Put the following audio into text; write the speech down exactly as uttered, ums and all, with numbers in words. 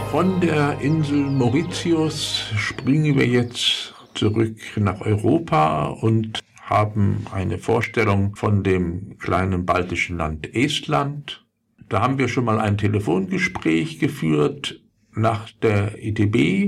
Von der Insel Mauritius springen wir jetzt zurück nach Europa und haben eine Vorstellung von dem kleinen baltischen Land Estland. Da haben wir schon mal ein Telefongespräch geführt nach der E T B.